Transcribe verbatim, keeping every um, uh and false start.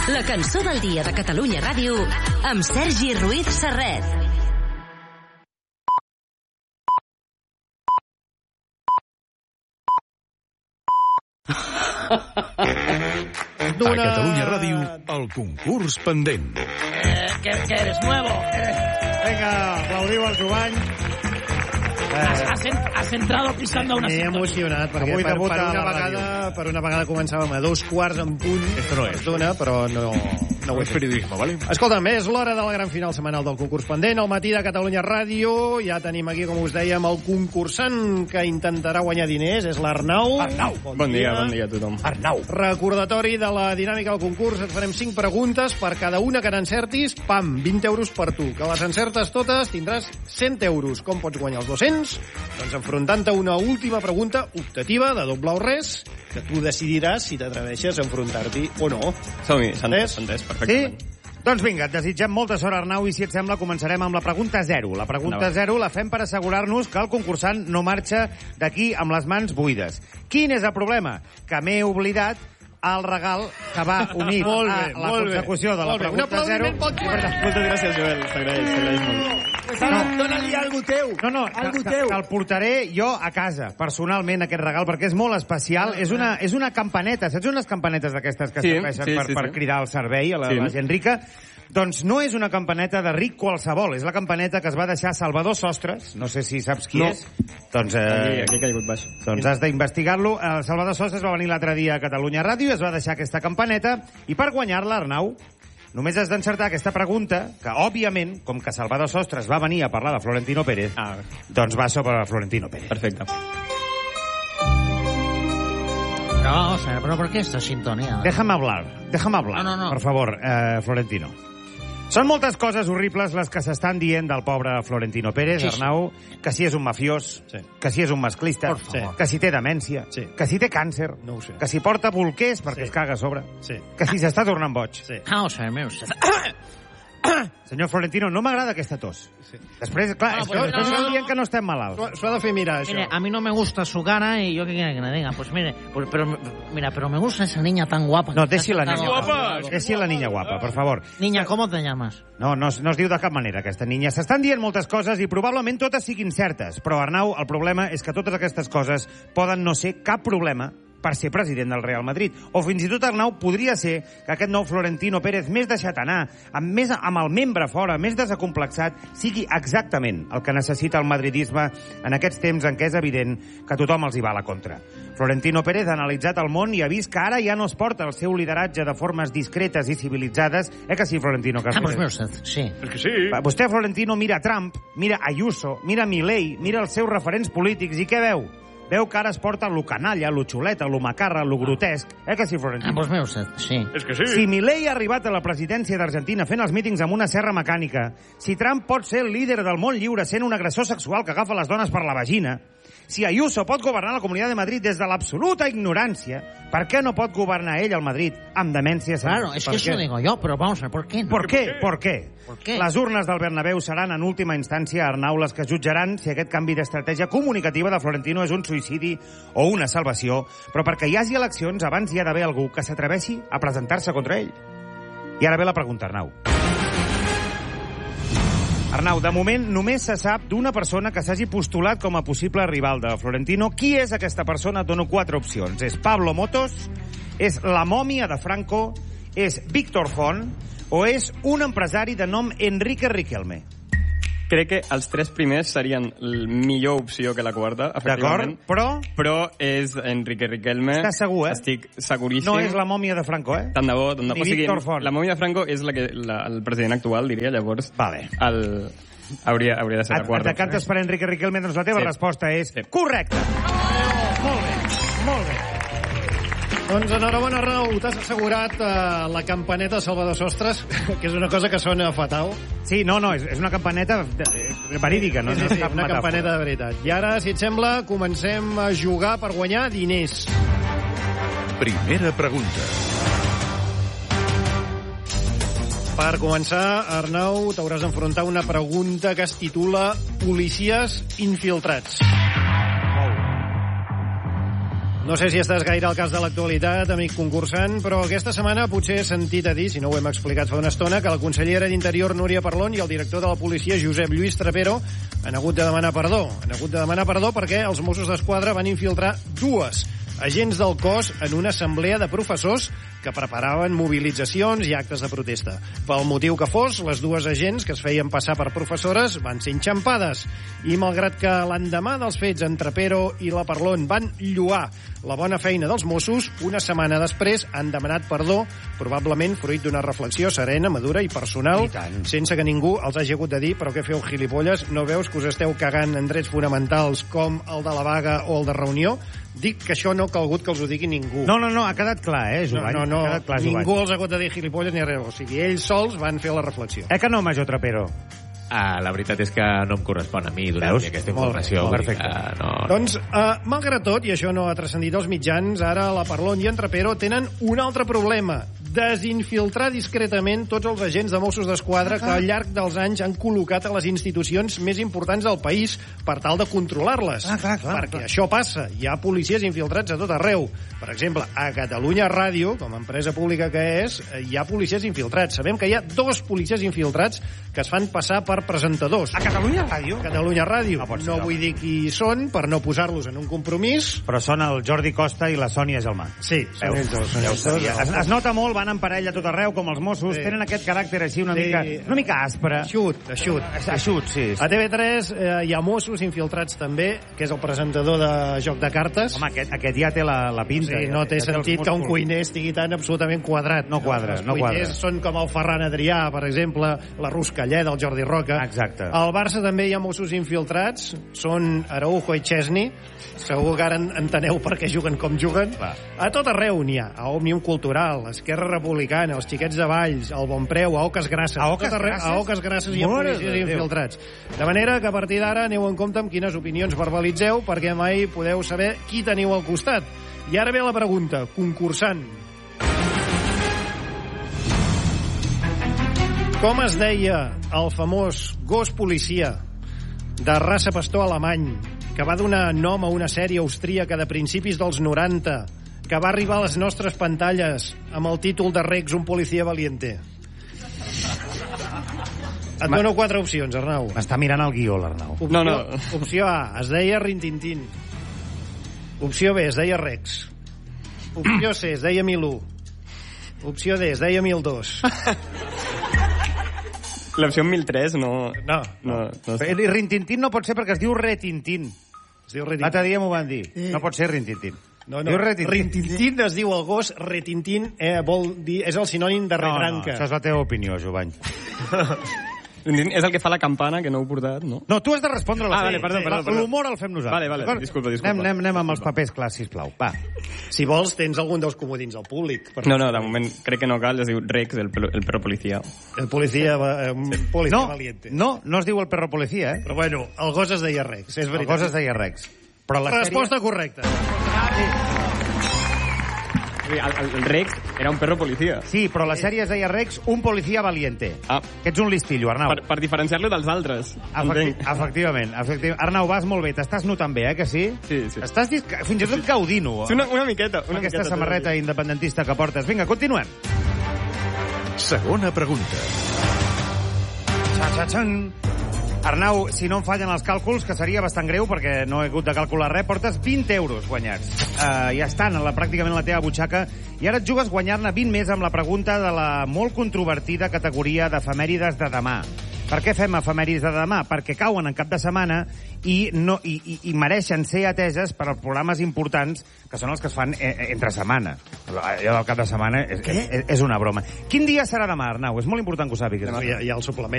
La cançó del dia de Catalunya Ràdio amb Sergi Ruiz Serret. A Catalunya Ràdio, el concurs pendent. Eh, ¿qué, ¿Qué eres, nuevo? Vinga, aplaudiu el Jovany. Has, has, en, has entrado pisando una M'he emocionat, perquè per, per, una vegada, per una vegada començàvem a dos quarts en punt. Esto no es. D'una, però no, no ho he És fet. periodisme, ¿vale? Escolta'm, és l'hora de la gran final setmanal del concurs pendent. Al matí de Catalunya Ràdio ja tenim aquí, com us dèiem, el concursant que intentarà guanyar diners. És l'Arnau. Arnau. Bon, bon dia, bon dia a tothom. Arnau. Recordatori de la dinàmica del concurs. Et farem cinc preguntes. Per cada una que n'encertis, pam, vint euros per tu. Que les encertes totes, tindràs cent euros. Com pots guanyar els dos-cents? Doncs enfrontant-te a una última pregunta optativa, de doble o res, que tu decidiràs si t'atreveixes a enfrontar-t'hi o no. Som-hi, s'ha Entès? entès perfectament. Sí? Doncs vinga, et desitgem molta sort, Arnau, i si et sembla començarem amb la pregunta zero. La pregunta No. zero la fem per assegurar-nos que el concursant no marxa d'aquí amb les mans buides. Quin és el problema? Que m'he oblidat el regal que va unir Molt bé, a la molt bé. consecució de la Molt bé. Un pregunta zero. aplaudiment pel Joel. Moltes gràcies, Joel. T'agraeix, t'agraeix molt. No. Dóna-li algo teu. No, no, algo que, que, teu. que el portaré jo a casa, personalment, aquest regal, perquè és molt especial. És una, és una campaneta, saps unes campanetes d'aquestes que Sí, serveixen sí, per, sí, per sí. cridar al servei a la, Sí. la gent rica? Doncs no és una campaneta de ric qualsevol, és la campaneta que es va deixar Salvador Sostres, no sé si saps qui No. és. Doncs, eh, Aquí, aquí ha caigut baix. doncs has d'investigar-lo. El Salvador Sostres va venir l'altre dia a Catalunya Ràdio i es va deixar aquesta campaneta, i per guanyar-la, Arnau, només has d'encertar aquesta pregunta, que, òbviament, com que Salvador Sostres va venir a parlar de Florentino Pérez, Ah, doncs va sobre Florentino Pérez. perfecte. No, o sea, pero ¿por qué esta sintonía? Déjame hablar, déjame hablar, No, no, no. per favor, eh, Florentino. Són moltes coses horribles les que s'estan dient del pobre Florentino Pérez, Sí, sí. Arnau, que si és un mafiós, Sí. que si és un masclista, Por favor. que si té demència, Sí. que si té càncer, No ho sé. que si porta bolquers perquè Sí. es caga a sobre, Sí. que si s'està tornant boig. Sí. Vamos a ver, mire usted. Senyor Florentino, no m'agrada aquesta tos. Sí. Després, clar, No, és que pues després no, estan no, dient no. que no estem malalts. S'ho s'ho ha de fer mirar, això. Mire, a mí no me gusta su cara y yo qué quiere que le diga. Pues mire, pues, pero mira, pero me gusta esa niña tan guapa. No, que deixi la está niña tan guapa. Deixi la niña guapa, per favor. Niña, ¿cómo te llamas? No, no, es- no es diu de cap manera, aquesta niña. S'estan dient moltes coses i probablement totes siguin certes. Però, Arnau, el problema és que totes aquestes coses poden no ser cap problema per ser president del Real Madrid. O fins i tot, Arnau, podria ser que aquest nou Florentino Pérez, més deixat anar, amb, més, amb el membre fora, més desacomplexat, sigui exactament el que necessita el madridisme en aquests temps en què és evident que tothom els hi va a la contra. Florentino Pérez ha analitzat el món i ha vist que ara ja no es porta el seu lideratge de formes discretes i civilitzades. Eh que sí, Florentino? Que Ah, pues mire usted, sí. És que sí. Vostè, Florentino, mira Trump, mira Ayuso, mira Milei, mira els seus referents polítics i què veu? Veu que ara es porta lo canalla, lo xuleta, lo macarra, lo grotesc. Eh que sí, Ah, Florentino? pues mire usted, sí. És que sí. Si Milei ha arribat a la presidència d'Argentina fent els mítings amb una serra mecànica, si Trump pot ser el líder del món lliure sent un agressor sexual que agafa les dones per la vagina, si Ayuso pot governar la Comunitat de Madrid des de l'absoluta ignorància, per què no pot governar ell al Madrid amb demència? Claro, es Per que eso què? digo yo, pero vamos a ver, ¿por qué no? ¿Por qué? ¿Por qué? ¿Por qué? Les urnes del Bernabéu seran en última instància, Arnau, les que jutjaran si aquest canvi d'estratègia comunicativa de Florentino és un suïcidi o una salvació, però perquè hi hagi eleccions abans hi ha d'haver algú que s'atreveixi a presentar-se contra ell. I ara ve la pregunta, Arnau. Arnau, de moment només se sap d'una persona que s'hagi postulat com a possible rival de Florentino. Qui és aquesta persona? Et dono quatre opcions. És Pablo Motos, és la mòmia de Franco, és Víctor Font o és un empresari de nom Enrique Riquelme. Crec que els tres primers serien la millor opció que la quarta, efectivament. D'acord? Però Però és Enrique Riquelme. Estàs segur, eh? Estic seguríssim. no és la mòmia de Franco, eh? Tant de bo, tant de bo. Ni Víctor Font. La mòmia de Franco és la que, la, el president actual, diria, llavors. Vale. El, hauria, hauria de ser Et, la quarta. et decantes per Enrique Riquelme, doncs la teva Sí. resposta és Sí. correcta. Molt bé, molt bé. Doncs enhorabona, Arnau, t'has assegurat uh, la campaneta de Salvador Sostres, que és una cosa que sona fatal. Sí, no, no, és, és una campaneta eh, verídica, no, sí, no sí, és cap una metàfora. campaneta de veritat. I ara, si et sembla, comencem a jugar per guanyar diners. Primera pregunta. Per començar, Arnau, t'hauràs d'enfrontar una pregunta que es titula Policies infiltrats. No sé si estàs gaire al cas de l'actualitat, amic concursant, però aquesta setmana potser he sentit a dir, si no ho hem explicat fa una estona, que la consellera d'Interior, Núria Parlon, i el director de la policia, Josep Lluís Trapero, han hagut de demanar perdó. Han hagut de demanar perdó perquè els Mossos d'Esquadra van infiltrar dues agents del cos en una assemblea de professors que preparaven mobilitzacions i actes de protesta. Pel motiu que fos, les dues agents que es feien passar per professores van ser enxampades. I malgrat que l'endemà dels fets en Trapero i la Parlon van lloar la bona feina dels Mossos, una setmana després han demanat perdó, probablement fruit d'una reflexió serena, madura i personal, I sense que ningú els hagi hagut de dir però què feu, gilipolles? No veus que us esteu cagant en drets fonamentals com el de la vaga o el de reunió? Dic que això no ha calgut que els ho digui ningú. No, no, no, ha quedat clar, eh, Jovany? No, no, Ha quedat clar, ningú Jovany. els ha hagut de dir gilipolles ni res. O sigui, ells sols van fer la reflexió. Eh que no, Major Trapero? Ah, la veritat és que no em correspon a mi donar-li aquesta Molt bé, informació. molt vull dir perfecte. que No, Doncs, eh, malgrat tot, i això no ha transcendit als mitjans, ara la Parlon i en Trapero tenen un altre problema: desinfiltrar discretament tots els agents de Mossos d'Esquadra que al llarg dels anys han col·locat a les institucions més importants del país per tal de controlar-les. Ah, clar, clar, Perquè clar. això passa. Hi ha policies infiltrats a tot arreu. Per exemple, a Catalunya Ràdio, com a empresa pública que és, eh, hi ha policies infiltrats. Sabem que hi ha dos policies infiltrats que es fan passar per presentadors. A Catalunya Ràdio? A Catalunya Ràdio. No pot ser, No home. vull dir qui són per no posar-los en un compromís. Però són el Jordi Costa i la Sònia Gelmà. Sí, són ells dos. Són Ja ho ells dos. sabia. Es, es nota molt, van en parella a tot arreu, com els Mossos. Sí. Tenen aquest caràcter així una Sí. mica una mica aspre. Eixut, eixut. Eixut, sí. A T V tres eh, hi ha Mossos infiltrats també, que és el presentador de Joc de Cartes. Home, aquest, aquest ja té la, la pinta. Sí, ja- no té ja els sentit que un músculs. cuiner estigui tan absolutament quadrat. No quadra, Els no quadra. cuiners són com el Ferran Adrià, per exemple, la Ruscalleda, el Jordi Roca. Exacte. Al Barça també hi ha Mossos infiltrats, són Araujo i Chesney. Segur que ara en- enteneu per què juguen com juguen. Clar. A tot arreu n'hi ha. A Òmnium Cultural, a Esquerra Republicana, els Xiquets de Valls, al Bonpreu, a Oques Grasses. A Oques tot arreu, Grasses? A Oques Grasses hi ha Mare policies de Déu. infiltrats. De manera que a partir d'ara aneu en compte amb quines opinions verbalitzeu, perquè mai podeu saber qui teniu al costat. I ara ve la pregunta, concursant. Com es deia el famós gos policia de raça pastor alemany que va donar nom a una sèrie austríaca de principis dels noranta que va arribar a les nostres pantalles amb el títol de Rex, un policia valiente? Et dono quatre opcions, Arnau. M'està mirant el guió, l'Arnau. Opció, No, no. Opció A, es deia Rintintín. Opció B, es deia Rex. Opció C, es deia Milú. Opció D, es deia mil dos. L'opció mil tres no... No, No, no sé. I Rintintín no pot ser perquè es diu Retintín. es diu Rintintín. L'altre dia m'ho van dir. No pot ser Rintintín. No, no. Diu Retintín. Rintintín es diu el gos, Retintín eh, vol dir, és el sinònim de No, no, retranca. això és la teva opinió, Jovany. És el que fa la campana, que no heu portat, no? No, tu has de respondre la Ah, vale, perdó, perdó, perdó. L'humor el fem nosaltres. Vale, vale, d'acord? disculpa, disculpa. Anem, anem, anem amb els papers clars, sisplau. Va. Si vols, tens algun dels comodins al públic. Per No, no, de moment crec que no cal, es diu Rex, el, pel- el perro policia. El policia, eh, un policia No, valiente. no, no es diu el perro policía, eh? Però bueno, el gos es deia Rex, és El veritat. gos es deia Rex. Però la Resposta sèrie... correcta. El, el, el Rex era un perro policia. Sí, però la sèrie es deia Rex, un policia valiente. Ah. Que ets un listillo, Arnau. Per, per diferenciar-lo dels altres. Efecti entenc. efectivament, efectivament. Arnau, vas molt bé, t'estàs notant bé, eh, que sí? Sí, sí. Estàs dis... fins i tot gaudint-ho. Sí, una, una miqueta. Una Aquesta miqueta, samarreta independentista que portes. Vinga, continuem. Segona pregunta. Xa, xa, xan. Arnau, si no em fallen els càlculs, que seria bastant greu perquè no he hagut de calcular res, portes vint euros guanyats. Uh, ja estan a la, pràcticament a la teva butxaca i ara et jugues guanyar-ne vint més amb la pregunta de la molt controvertida categoria d'efemèrides de demà. Per què fem efemèrides de demà? Perquè cauen en cap de setmana i, no, i, i, i mereixen ser ateses per als programes importants que són els que es fan eh, entre setmana. Allò del cap de setmana és, és, és una broma. Quin dia serà demà, Arnau? És molt important que ho sàpigues. Hi ha, hi ha el suplement.